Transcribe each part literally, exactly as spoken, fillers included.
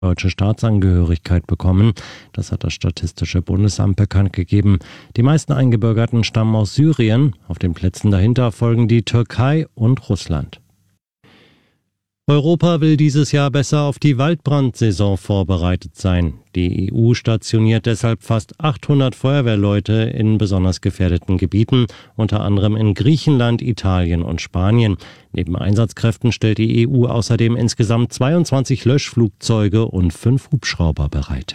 deutsche Staatsangehörigkeit bekommen. Das hat das Statistische Bundesamt bekannt gegeben. Die meisten Eingebürgerten stammen aus Syrien. Auf den Plätzen dahinter folgen die Türkei und Russland. Europa will dieses Jahr besser auf die Waldbrandsaison vorbereitet sein. Die E U stationiert deshalb fast achthundert Feuerwehrleute in besonders gefährdeten Gebieten, unter anderem in Griechenland, Italien und Spanien. Neben Einsatzkräften stellt die E U außerdem insgesamt zweiundzwanzig Löschflugzeuge und fünf Hubschrauber bereit.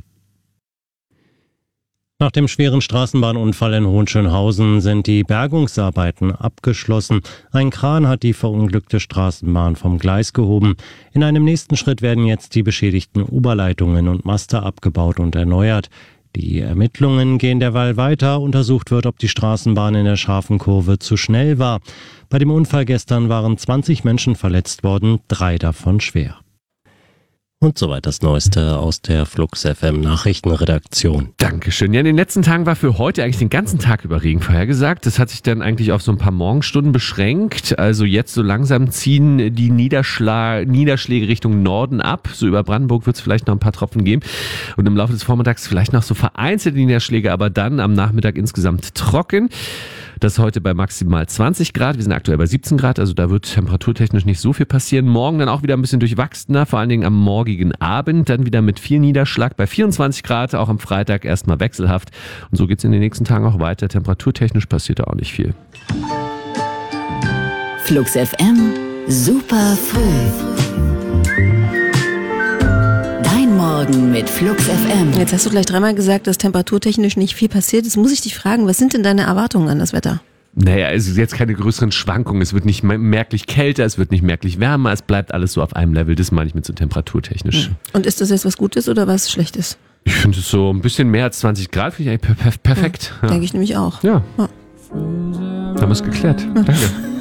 Nach dem schweren Straßenbahnunfall in Hohenschönhausen sind die Bergungsarbeiten abgeschlossen. Ein Kran hat die verunglückte Straßenbahn vom Gleis gehoben. In einem nächsten Schritt werden jetzt die beschädigten Oberleitungen und Maste abgebaut und erneuert. Die Ermittlungen gehen derweil weiter. Untersucht wird, ob die Straßenbahn in der scharfen Kurve zu schnell war. Bei dem Unfall gestern waren zwanzig Menschen verletzt worden, drei davon schwer. Und soweit das Neueste aus der Flux F M Nachrichtenredaktion. Dankeschön. Ja, in den letzten Tagen war für heute eigentlich den ganzen Tag über Regen vorhergesagt. Das hat sich dann eigentlich auf so ein paar Morgenstunden beschränkt. Also jetzt so langsam ziehen die Niederschlag- Niederschläge Richtung Norden ab. So über Brandenburg wird es vielleicht noch ein paar Tropfen geben. Und im Laufe des Vormittags vielleicht noch so vereinzelte Niederschläge, aber dann am Nachmittag insgesamt trocken. Das heute bei maximal zwanzig Grad. Wir sind aktuell bei siebzehn Grad, also da wird temperaturtechnisch nicht so viel passieren. Morgen dann auch wieder ein bisschen durchwachsener, vor allen Dingen am morgigen Abend. Dann wieder mit viel Niederschlag bei vierundzwanzig Grad, auch am Freitag erstmal wechselhaft. Und so geht es in den nächsten Tagen auch weiter. Temperaturtechnisch passiert da auch nicht viel. Flux F M, super früh. Morgen mit Flux F M. Jetzt hast du gleich dreimal gesagt, dass temperaturtechnisch nicht viel passiert. Jetzt muss ich dich fragen, was sind denn deine Erwartungen an das Wetter? Naja, es ist jetzt keine größeren Schwankungen. Es wird nicht merklich kälter, es wird nicht merklich wärmer. Es bleibt alles so auf einem Level. Das meine ich mit so temperaturtechnisch. Und ist das jetzt was Gutes oder was Schlechtes? Ich finde es so ein bisschen mehr als zwanzig Grad, finde ich eigentlich per- per- perfekt. Ja, ja. Denke ich nämlich auch. Ja. ja. Haben wir es geklärt. Ja. Danke.